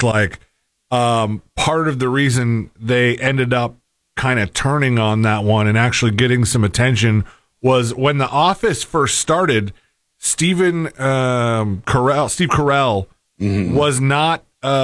like part of the reason they ended up kind of turning on that one and actually getting some attention was when The Office first started. Steve Carell was not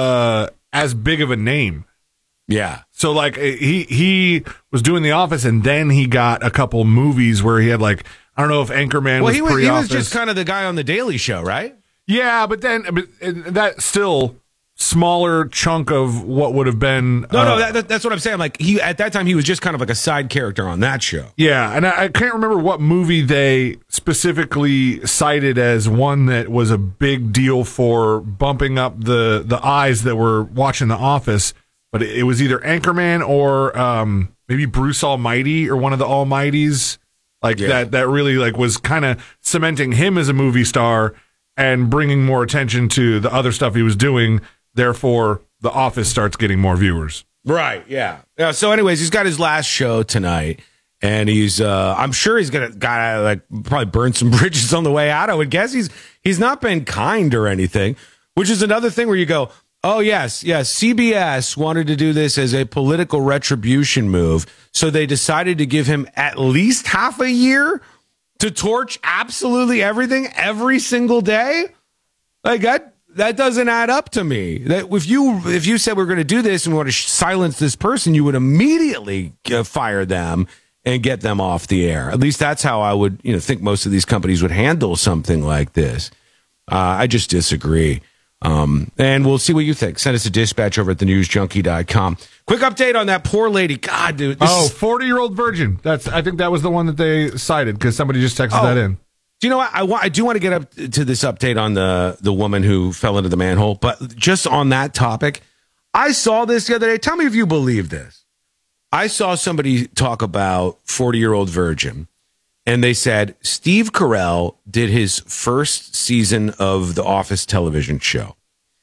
as big of a name. Yeah. So like he was doing The Office, and then he got a couple movies where he had like, I don't know if Anchorman was pre-Office. He was just kind of the guy on The Daily Show, right? Yeah, but that still smaller chunk of what would have been. That's what I'm saying. Like at that time, he was just kind of like a side character on that show. Yeah, and I can't remember what movie they specifically cited as one that was a big deal for bumping up the eyes that were watching The Office. But it was either Anchorman or maybe Bruce Almighty or one of the Almighties. That really like was kind of cementing him as a movie star and bringing more attention to the other stuff he was doing. Therefore, The Office starts getting more viewers. Right, yeah. So anyways, he's got his last show tonight, and he's I'm sure he's gotta like probably burn some bridges on the way out. I would guess he's not been kind or anything, which is another thing where you go, oh, yes, CBS wanted to do this as a political retribution move, so they decided to give him at least half a year to torch absolutely everything every single day? Like, that doesn't add up to me. That if you said we're going to do this and we want to silence this person, you would immediately fire them and get them off the air. At least that's how I would think most of these companies would handle something like this. I just disagree. And we'll see what you think. Send us a dispatch over at thenewsjunkie.com. Quick update on that poor lady. God, dude. 40-year-old virgin. I think that was the one that they cited because somebody just texted that in. Do you know what? I do want to get up to this update on the woman who fell into the manhole. But just on that topic, I saw this the other day. Tell me if you believe this. I saw somebody talk about 40-year-old virgin. And they said Steve Carell did his first season of the Office television show.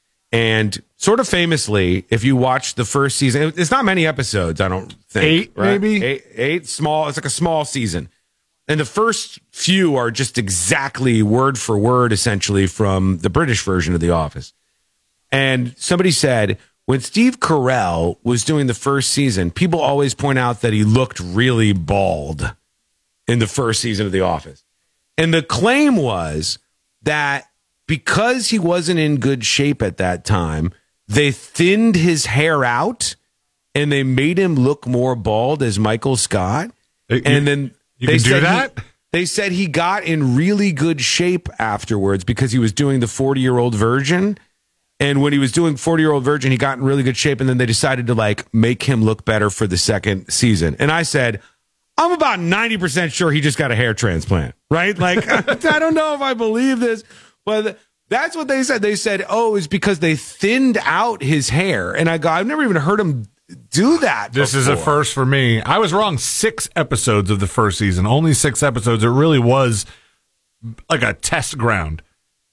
And sort of famously, if you watch the first season, it's not many episodes, I don't think. 8, right? Maybe? Eight, small. It's like a small season. And the first few are just exactly word for word, essentially, from the British version of The Office. And somebody said, when Steve Carell was doing the first season, people always point out that he looked really bald in the first season of The Office. And the claim was that because he wasn't in good shape at that time, they thinned his hair out and they made him look more bald as Michael Scott. And then they said they said he got in really good shape afterwards because he was doing the 40-year-old virgin. And when he was doing 40-year-old virgin, he got in really good shape. And then they decided to like make him look better for the second season. And I said, I'm about 90% sure he just got a hair transplant, right? Like, I don't know if I believe this, but that's what they said. They said, oh, it's because they thinned out his hair. And I've never even heard him do that This is a first for me. I was wrong. 6 episodes of the first season. Only 6 episodes. It really was like a test ground.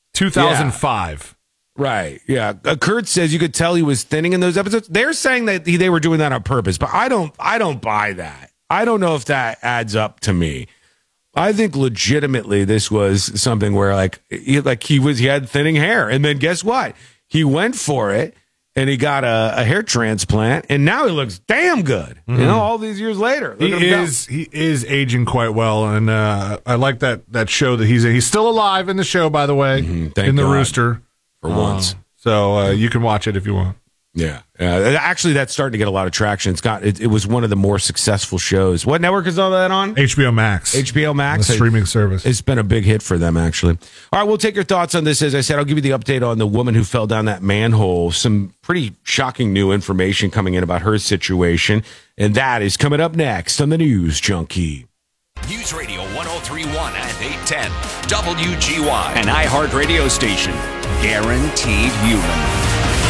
2005. Yeah. Right. Yeah. Kurt says you could tell he was thinning in those episodes. They're saying that they were doing that on purpose, but I don't buy that. I don't know if that adds up to me. I think legitimately this was something where he had thinning hair, and then guess what? He went for it and he got a hair transplant, and now he looks damn good. Mm-hmm. All these years later, he is aging quite well, and I like that show that he's in. He's still alive in the show, by the way, in the God. Rooster for once. So you can watch it if you want. Yeah. Actually, that's starting to get a lot of traction. It was one of the more successful shows. What network is all that on? HBO Max. HBO Max. The streaming service. It's been a big hit for them, actually. All right, we'll take your thoughts on this. As I said, I'll give you the update on the woman who fell down that manhole. Some pretty shocking new information coming in about her situation. And that is coming up next on the News Junkie. News Radio 103.1 and 810. WGY. An iHeart radio station. Guaranteed human.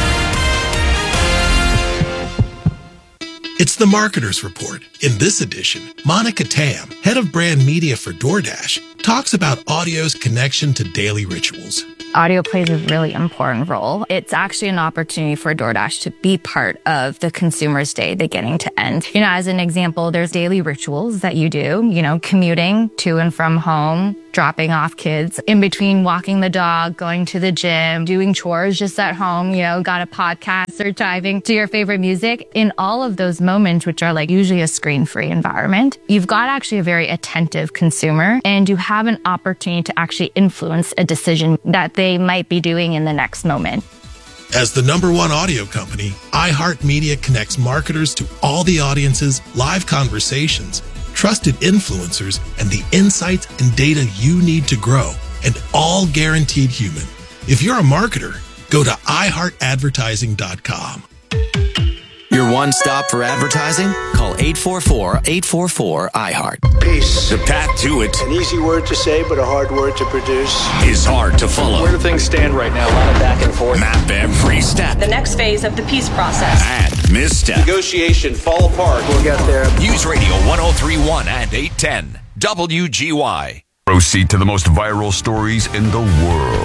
It's the Marketer's Report. In this edition, Monica Tam, head of brand media for DoorDash, talks about audio's connection to daily rituals. Audio plays a really important role. It's actually an opportunity for DoorDash to be part of the consumer's day beginning to end. You know, as an example, there's daily rituals that you do, you know, commuting to and from home, dropping off kids, in between walking the dog, going to the gym, doing chores just at home, you know, got a podcast or diving to your favorite music. In all of those moments, which are like usually a screen-free environment, you've got actually a very attentive consumer, and you have an opportunity to actually influence a decision that they might be doing in the next moment. As the #1 audio company, iHeartMedia connects marketers to all the audiences, live conversations, trusted influencers, and the insights and data you need to grow, and all guaranteed human. If you're a marketer, go to iHeartAdvertising.com. Your one stop for advertising? Call 844-844-iHeart. Peace. The path to it An easy word to say, but a hard word to produce. is hard to follow. Where do things stand right now? A lot of back and forth. Map every step The next phase of the peace process. and misstep. Negotiation fall apart. We'll get there. News Radio 1031 and 810 WGY. Proceed to the most viral stories in the world.